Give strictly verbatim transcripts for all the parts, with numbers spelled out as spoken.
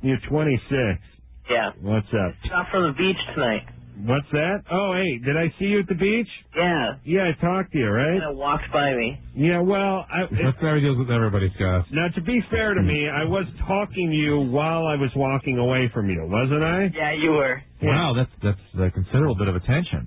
You're twenty-six. Yeah. What's up? Shot from the beach tonight. What's that? Oh, hey, did I see you at the beach? Yeah. Yeah, I talked to you, right? Kind of walked by me. Yeah, well, I... That's how he deals with everybody, Scott. Now, to be fair to me, I was talking to you while I was walking away from you, wasn't I? Yeah, you were. Wow, that's that's a considerable bit of attention.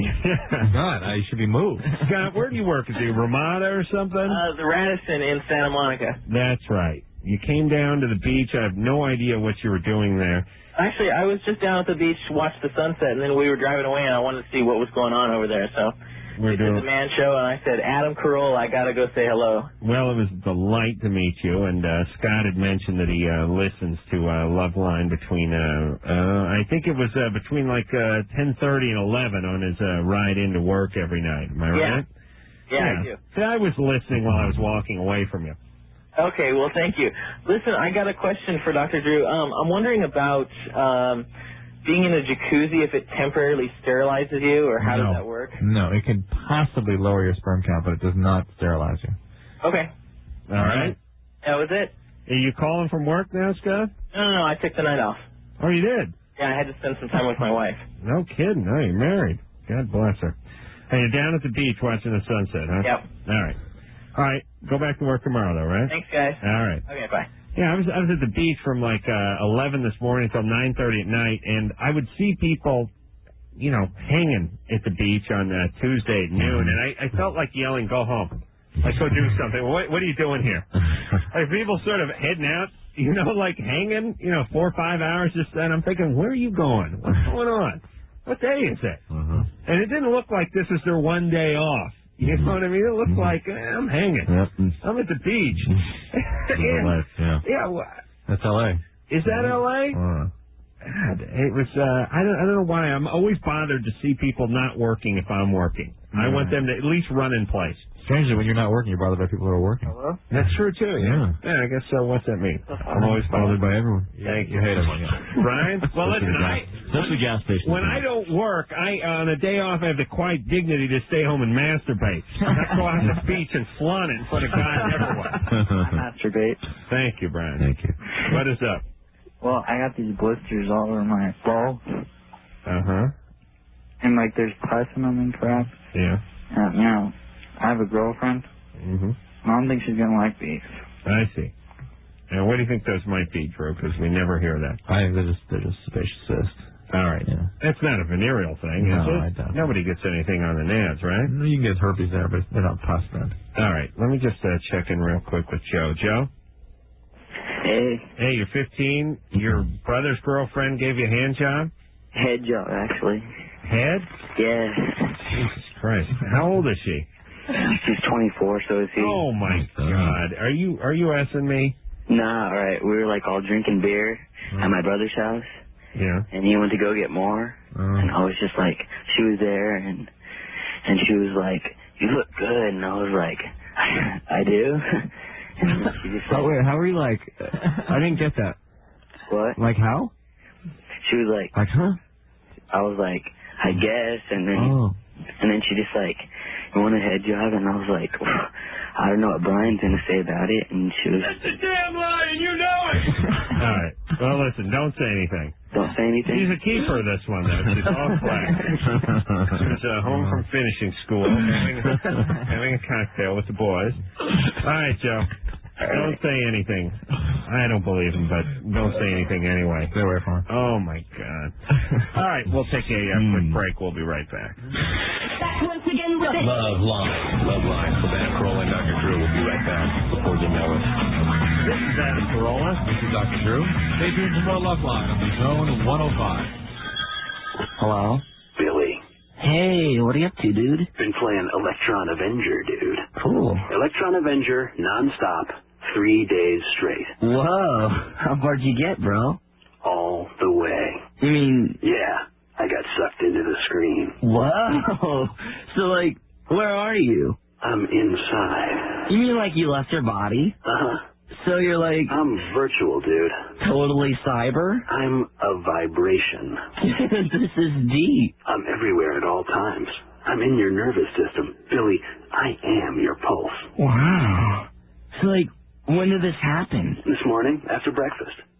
God, I should be moved. Scott, where do you work? Is it Ramada or something? Uh, the Radisson in Santa Monica. That's right. You came down to the beach. I have no idea what you were doing there. Actually, I was just down at the beach to watch the sunset, and then we were driving away, and I wanted to see what was going on over there. So We're we did doing... the man show, and I said, Adam Carolla, I got to go say hello. Well, it was a delight to meet you, and uh, Scott had mentioned that he uh, listens to uh, Loveline between, uh, uh, I think it was uh, between like uh, ten thirty and eleven on his uh, ride into work every night. Am I Yeah. right? Yeah, yeah. I do. See, I was listening while I was walking away from you. Okay, well, thank you. Listen, I got a question for Doctor Drew. Um, I'm wondering about um, being in a jacuzzi, if it temporarily sterilizes you, or how no. does that work? No, it can possibly lower your sperm count, but it does not sterilize you. Okay. All right. That was it? Are you calling from work now, Scott? No, no, no, I took the night off. Oh, you did? Yeah, I had to spend some time with my wife. No kidding. No, you're married. God bless her. Hey, you're down at the beach watching the sunset, huh? Yep. All right. All right. Go back to work tomorrow, though, right? Thanks, guys. All right. Okay, bye. Yeah, I was I was at the beach from like uh, eleven this morning until nine thirty at night, and I would see people, you know, hanging at the beach on uh, Tuesday at noon, and I, I felt like yelling, "Go home! Like go do something." What What are you doing here? Like people sort of heading out, you know, like hanging, you know, four or five hours just. And I'm thinking, where are you going? What's going on? What day is it? Uh-huh. And it didn't look like this is their one day off. You know what I mean? It looked like eh, I'm hanging. Yep. I'm at the beach. yeah. yeah. Yeah. Well, That's L A. is that L A? Uh, God, it was. Uh, I don't. I don't know why. I'm always bothered to see people not working if I'm working. I want them to at least run in place. Strangely, when you're not working, you're bothered by people who are working. Hello? That's true too. Yeah. Yeah. I guess so. What's that mean? I'm always Bothered bothered. by everyone. Thank You hate everyone. Yeah. Brian. Well, listen. I Especially gas stations. when I don't work, I on a day off I have the quiet dignity to stay home and masturbate. Not go out on the beach and flaunt it in front of guys everywhere. Masturbate. Thank you, Brian. Thank you. What is up? Well, I got these blisters all over my balls, Uh huh. and like there's pus in them and crap. Yeah. Uh, you know, I have a girlfriend. Mhm. I don't think she's gonna like these. I see. Now, what do you think those might be, Drew? Because we never hear that. I think they're just they're just sebaceous cyst. All right. Yeah. That's not a venereal thing, No, is it? I don't. Nobody gets anything on the nads, right? You can get herpes there, but they're not pus then. All right. Let me just uh, check in real quick with Joe. Joe? Hey, Hey, you're fifteen. Your brother's girlfriend gave you a hand job? head job actually. Head? Yeah. Jesus Christ. How old is she? She's twenty-four, so is he. Oh, my God. Are you are you asking me? Nah, alright. We were like all drinking beer at my brother's house, Yeah. and he went to go get more, Uh, and I was just like, she was there, and and she was like, you look good, and I was like, I do. And she just oh, like, wait, how are you like? I didn't get that. what? Like how? She was like, Like huh? I was like, I guess, and then Oh. and then she just like, you want a head job? And I was like, I don't know what Brian's gonna say about it. And she was, That's a damn lie, and you know it. All right. Well, listen, don't say anything. don't say anything. She's a keeper, this one, though. She's all flat. She was uh, home from finishing school, having, having a cocktail with the boys. All right, Joe. Don't say anything. I don't believe him, but don't say anything anyway. Stay away from her. Oh, my God. All right, we'll take a uh, quick break. We'll be right back. Love Line. Love Line. So Dan Carolla and Doctor Drew will be right back before you know it. This is Adam Carolla. This is Doctor Drew. Stay tuned for more Love Line on the Zone one oh five. Hello? Billy, Hey, what are you up to, dude? been playing Electron Avenger, dude. Cool. Electron Avenger, non-stop, three days straight. Whoa. How far'd you get, bro? All the way. You mean, Yeah, I got sucked into the screen. whoa. So, like, where are you? I'm inside. You mean like you left your body? Uh-huh. So you're like I'm virtual, dude. totally cyber? I'm a vibration. This is deep. I'm everywhere at all times. I'm in your nervous system. Billy, I am your pulse. Wow. So, like, when did this happen? This morning, after breakfast.